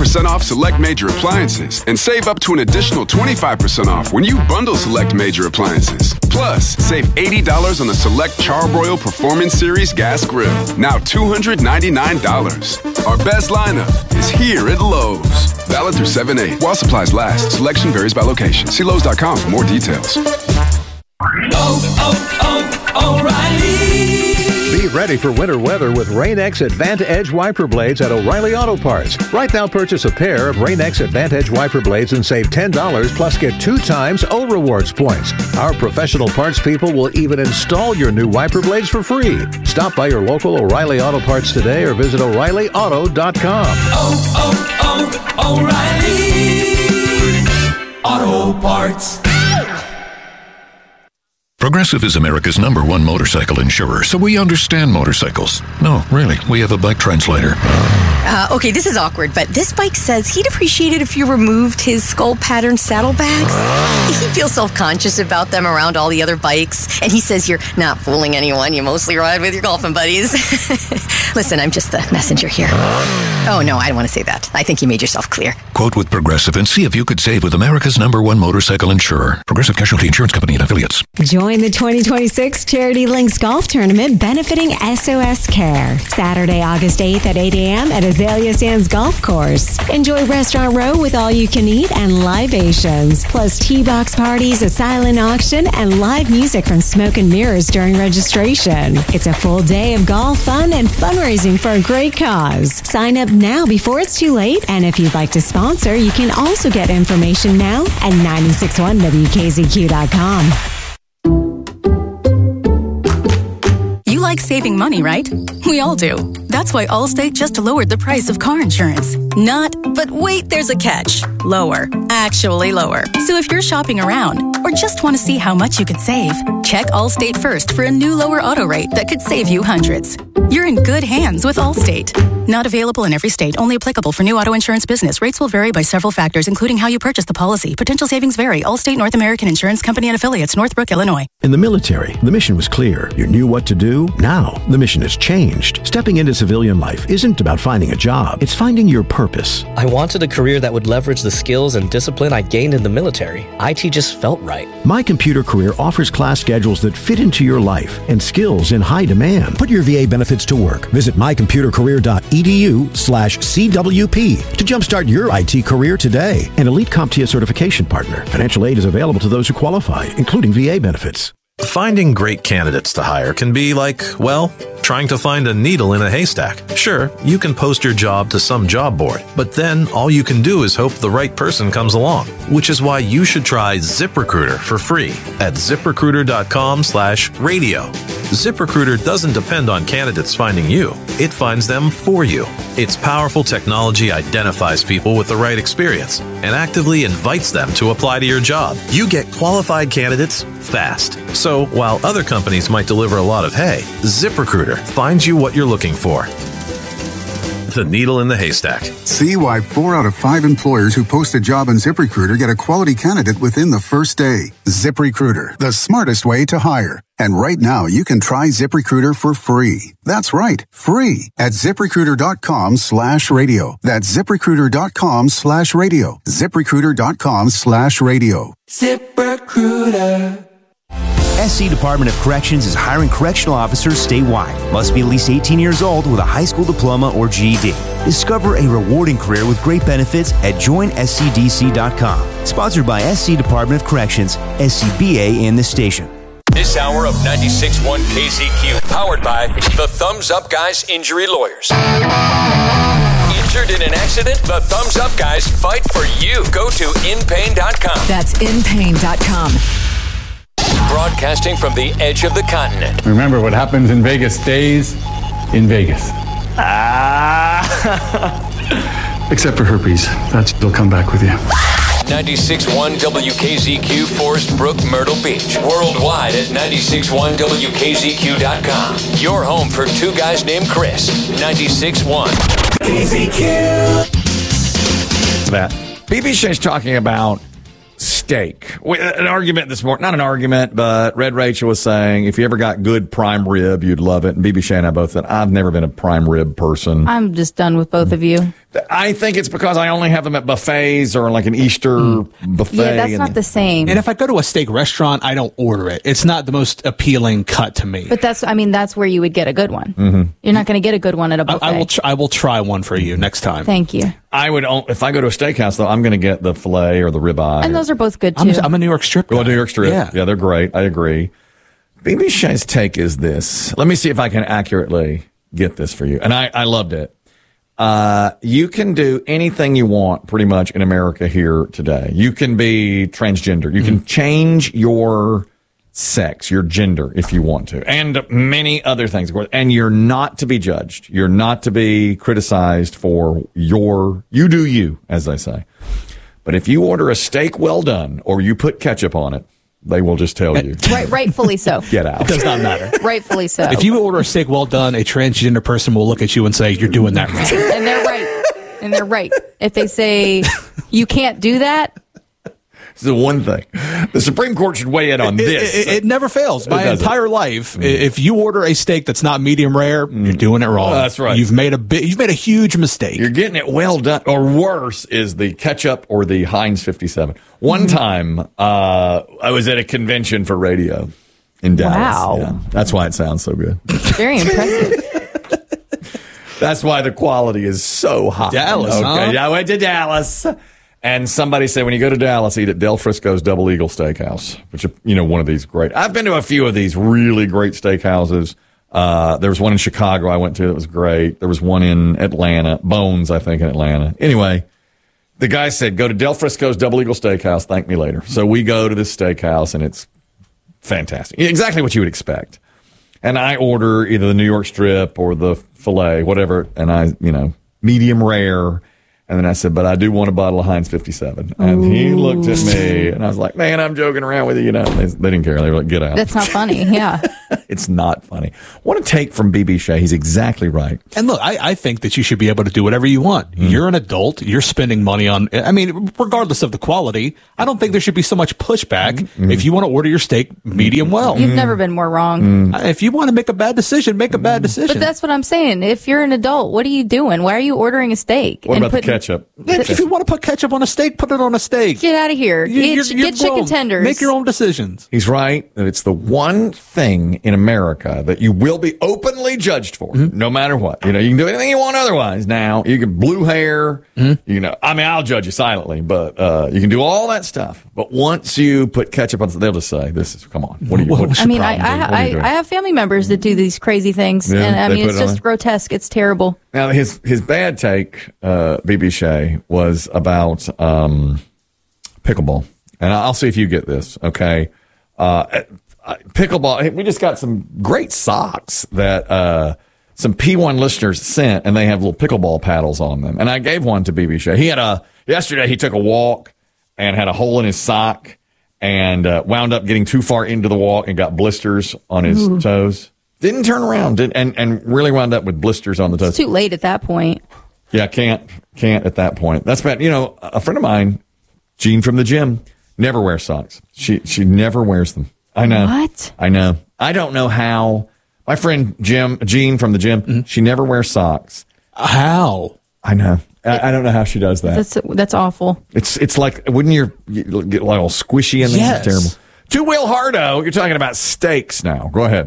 15% off select major appliances and save up to an additional 25% off when you bundle select major appliances. Plus, save $80 on the select Charbroil Performance Series gas grill. Now $299. Our best lineup is here at Lowe's. Valid through 7/8. While supplies last, selection varies by location. See Lowe's.com for more details. O'Reilly. Be ready for winter weather with Rain-X Advantage wiper blades at O'Reilly Auto Parts. Right now, purchase a pair of Rain-X Advantage wiper blades and save $10 plus get 2 times O Rewards points. Our professional parts people will even install your new wiper blades for free. Stop by your local O'Reilly Auto Parts today or visit O'ReillyAuto.com. O'Reilly Auto Parts. Progressive is America's #1 motorcycle insurer, so we understand motorcycles. No, really, we have a bike translator. Okay, this is awkward, but this bike says he'd appreciate it if you removed his skull-patterned saddlebags. He feels self-conscious about them around all the other bikes, and he says you're not fooling anyone. You mostly ride with your golfing buddies. Listen, I'm just the messenger here. Oh, no, I don't want to say that. I think you made yourself clear. Quote with Progressive and see if you could save with America's #1 motorcycle insurer. Progressive Casualty Insurance Company and Affiliates. Join the 2026 Charity Links Golf Tournament benefiting SOS Care. Saturday, August 8th at 8 a.m. at Azalea Sands Golf Course. Enjoy Restaurant Row with all you can eat and libations, plus T-box parties, a silent auction, and live music from Smoke and Mirrors during registration. It's a full day of golf fun and fundraising for a great cause. Sign up now before it's too late, and if you'd like to sponsor, you can also get information now at 961WKZQ.com. You like saving money, right? We all do. That's why Allstate just lowered the price of car insurance. Not, but wait, there's a catch. Lower. Actually lower. So if you're shopping around or just want to see how much you could save, check Allstate first for a new lower auto rate that could save you hundreds. You're in good hands with Allstate. Not available in every state. Only applicable for new auto insurance business. Rates will vary by several factors, including how you purchase the policy. Potential savings vary. Allstate North American Insurance Company and Affiliates, Northbrook, Illinois. In the military, the mission was clear. You knew what to do. Now, the mission has changed. Stepping into civilian life isn't about finding a job. It's finding your purpose. I wanted a career that would leverage the skills and discipline I gained in the military. IT just felt right. My Computer Career offers class schedules that fit into your life and skills in high demand. Put your VA benefits to work. Visit mycomputercareer.edu/CWP to jumpstart your IT career today. An elite CompTIA certification partner. Financial aid is available to those who qualify, including VA benefits. Finding great candidates to hire can be like, well, trying to find a needle in a haystack. Sure, you can post your job to some job board, but then all you can do is hope the right person comes along, which is why you should try ZipRecruiter for free at ZipRecruiter.com/radio. ZipRecruiter doesn't depend on candidates finding you. It finds them for you. Its powerful technology identifies people with the right experience and actively invites them to apply to your job. You get qualified candidates fast. So while other companies might deliver a lot of hay, ZipRecruiter finds you what you're looking for. The needle in the haystack. See why 4 out of 5 employers who post a job on ZipRecruiter get a quality candidate within the first day. ZipRecruiter, the smartest way to hire. And right now, you can try ZipRecruiter for free. That's right, free at ZipRecruiter.com/radio. That's ZipRecruiter.com/radio. ZipRecruiter.com/radio. ZipRecruiter. SC Department of Corrections is hiring correctional officers statewide. Must be at least 18 years old with a high school diploma or GED. Discover a rewarding career with great benefits at joinscdc.com. Sponsored by SC Department of Corrections, SCBA, and the station. This hour of 96.1 KZQ, powered by the Thumbs Up Guys Injury Lawyers. Injured in an accident? The Thumbs Up Guys fight for you. Go to inpain.com. That's inpain.com. Broadcasting from the edge of the continent. Remember, what happens in Vegas stays in Vegas. Except for herpes. That'll come back with you. 96.1 WKZQ, Forest Brook, Myrtle Beach. Worldwide at 961WKZQ.com. Your home for 2 guys named Chris. 96.1 KZQ. That BB talking about steak. An argument this morning, not an argument, but Red Rachel was saying if you ever got good prime rib, you'd love it. And BB Shane and I both said, I've never been a prime rib person. I'm just done with both of you. I think it's because I only have them at buffets or like an Easter buffet. Yeah, that's not the same. And if I go to a steak restaurant, I don't order it. It's not the most appealing cut to me. But that's where you would get a good one. Mm-hmm. You're not going to get a good one at a buffet. I will try one for you next time. Thank you. I would, if I go to a steakhouse though, I'm going to get the filet or the ribeye. And those are both good too. I'm a New York strip guy. Well, New York strip. Yeah, they're great. I agree. BB Shay's take is this. Let me see if I can accurately get this for you. And I loved it. You can do anything you want pretty much in America here today. You can be transgender. You can change your sex, your gender if you want to, and many other things. And you're not to be judged. You're not to be criticized for you do you, as they say. But if you order a steak well done or you put ketchup on it, they will just tell you. Rightfully so. Get out. It does not matter. Rightfully so. If you order a steak well done, a transgender person will look at you and say, you're doing that wrong. And they're right. And they're right. If they say, you can't do that. This is the one thing. The Supreme Court should weigh in on this. It never fails. My entire life, if you order a steak that's not medium rare, you're doing it wrong. That's right. You've made a huge mistake. You're getting it well done. Or worse is the ketchup or the Heinz 57. One time, I was at a convention for radio in Dallas. Wow. Yeah, that's why it sounds so good. Very impressive. That's why the quality is so high. Dallas, huh? I went to Dallas. And somebody said, when you go to Dallas, eat at Del Frisco's Double Eagle Steakhouse, which, one of these great. I've been to a few of these really great steakhouses. There was one in Chicago I went to that was great. There was one in Atlanta, Bones, I think, in Atlanta. Anyway, the guy said, go to Del Frisco's Double Eagle Steakhouse. Thank me later. So we go to this steakhouse, and it's fantastic. Exactly what you would expect. And I order either the New York strip or the filet, whatever, and I, medium rare. And then I said, but I do want a bottle of Heinz 57. And he looked at me, and I was like, man, I'm joking around with you. They didn't care. They were like, get out. That's not funny. Yeah. It's not funny. What a take from BB Shay. He's exactly right. And look, I think that you should be able to do whatever you want. You're an adult. You're spending money on, regardless of the quality, I don't think there should be so much pushback if you want to order your steak medium well. You've never been more wrong. If you want to make a bad decision, make a bad decision. But that's what I'm saying. If you're an adult, what are you doing? Why are you ordering a steak? What about the ketchup? If you want to put ketchup on a steak, put it on a steak. Get out of here. Get chicken tenders. Make your own decisions. He's right that it's the one thing in America that you will be openly judged for, no matter what. You can do anything you want otherwise. Now, you can blue hair. I'll judge you silently, but you can do all that stuff. But once you put ketchup on, they'll just say, come on. What are you doing? I have family members that do these crazy things. Yeah, and it's just grotesque. It's terrible. Now, his bad take, BB Shay, was about pickleball. And I'll see if you get this, okay? Pickleball, we just got some great socks that some P1 listeners sent, and they have little pickleball paddles on them. And I gave one to BB Shay. Yesterday he took a walk and had a hole in his sock and wound up getting too far into the walk and got blisters on his toes. Didn't turn around and really wound up with blisters on the toes. It's too late at that point. Yeah, can't at that point. That's bad. A friend of mine, Jean from the gym, never wears socks. She never wears them. I know. What? I know. I don't know how. My friend Jean from the gym, she never wears socks. How? I know. I don't know how she does that. That's awful. It's like, wouldn't you get like all squishy in there? Yes. It's terrible. To Will Hardo, you're talking about steaks now. Go ahead.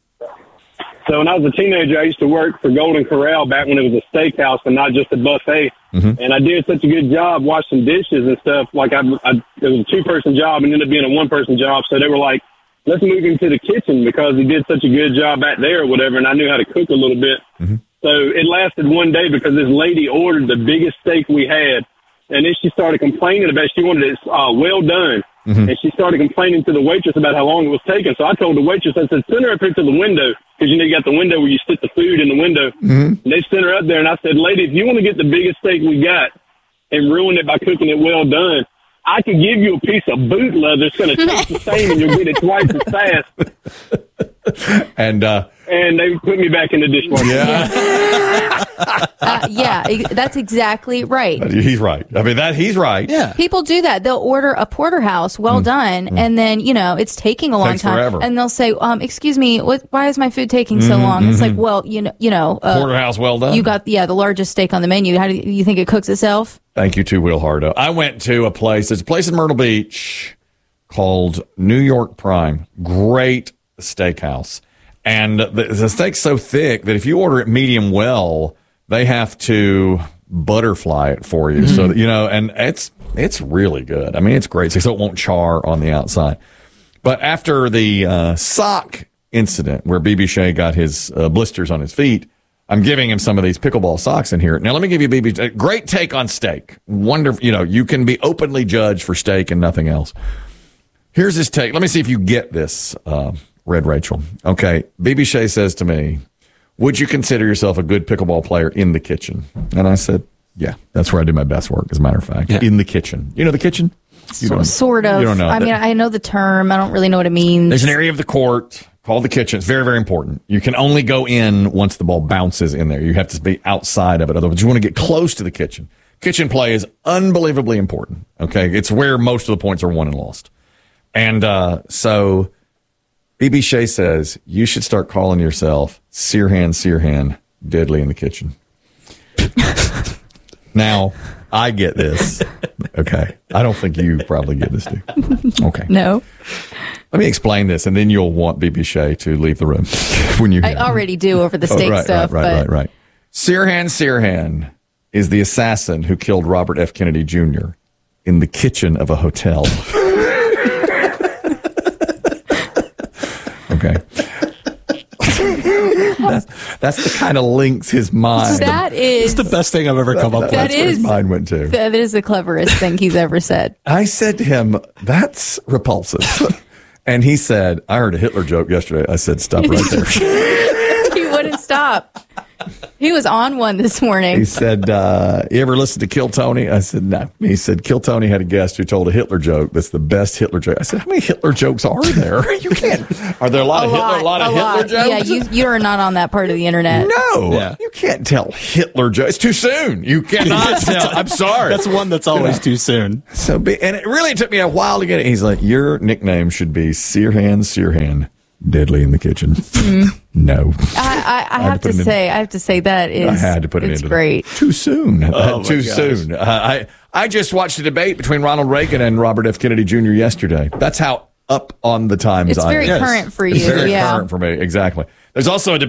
So when I was a teenager, I used to work for Golden Corral back when it was a steakhouse and not just a buffet. And I did such a good job washing dishes and stuff. Like it was a 2-person job and ended up being a 1-person job. So they were like, let's move him to the kitchen because he did such a good job back there or whatever. And I knew how to cook a little bit. So it lasted one day because this lady ordered the biggest steak we had. And then she started complaining about it. She wanted it well done. And she started complaining to the waitress about how long it was taking. So I told the waitress, I said, send her up here to the window. Because, you got the window where you stick the food in the window. And they sent her up there. And I said, lady, if you want to get the biggest steak we got and ruin it by cooking it well done, I could give you a piece of boot leather. It's going to taste the same and you'll get it twice as fast. And they put me back in the dishwasher. Yeah. Yeah, that's exactly right. He's right. I mean, he's right. Yeah. People do that. They'll order a porterhouse, well done, and then it's taking a long Takes time, forever. and they'll say, "Excuse me, why is my food taking so long?" It's like, well, porterhouse, well done. You got the largest steak on the menu. How do you think it cooks itself? Thank you to Will Hardo. I went to a place. There's a place in Myrtle Beach called New York Prime. Great steakhouse. And the steak's so thick that if you order it medium well, they have to butterfly it for you. So, and it's really good. I mean, it's great. So it won't char on the outside. But after the sock incident where BB Shea got his blisters on his feet, I'm giving him some of these pickleball socks in here. Now, let me give you BB. Great take on steak. Wonderful. You can be openly judged for steak and nothing else. Here's his take. Let me see if you get this, Red Rachel. Okay. BB Shea says to me, would you consider yourself a good pickleball player in the kitchen? And I said, yeah, that's where I do my best work, as a matter of fact. Yeah. In the kitchen. You know the kitchen? Sort of. You don't know. I mean, I know the term. I don't really know what it means. There's an area of the court called the kitchen. It's very, very important. You can only go in once the ball bounces in there. You have to be outside of it. Otherwise, you want to get close to the kitchen. Kitchen play is unbelievably important. Okay. It's where most of the points are won and lost. And so BB Shea says you should start calling yourself Sirhan, deadly in the kitchen. Now, I get this. Okay. I don't think you probably get this, do you? Okay. No. Let me explain this, and then you'll want BB Shea to leave the room when you hear I already do over the steak stuff. Right. Sirhan is the assassin who killed Robert F. Kennedy Jr. in the kitchen of a hotel. Okay. That's the kind of links his mind. It's the best thing I've ever come up with. That's where his mind went to. That is the cleverest thing he's ever said. I said to him, that's repulsive. And he said, I heard a Hitler joke yesterday. I said, stop right there. He wouldn't stop. He was on one this morning. He said, you ever listen to Kill Tony? I said, no. He said, Kill Tony had a guest who told a Hitler joke. That's the best Hitler joke. I said, how many Hitler jokes are there? You can't. Are there a lot of Hitler jokes? Yeah, you are not on that part of the internet. No. Yeah. You can't tell Hitler jokes. It's too soon. You cannot tell. I'm sorry. That's one that's always too soon. So, and it really took me a while to get it. He's like, your nickname should be Sirhan, deadly in the kitchen. No. I have to say that is. I had to put it in. It's great. Too soon. Too soon. I just watched a debate between Ronald Reagan and Robert F. Kennedy Jr. yesterday. That's how up on the times I am. It's very current for you. It's very current for me. Exactly. There's also a debate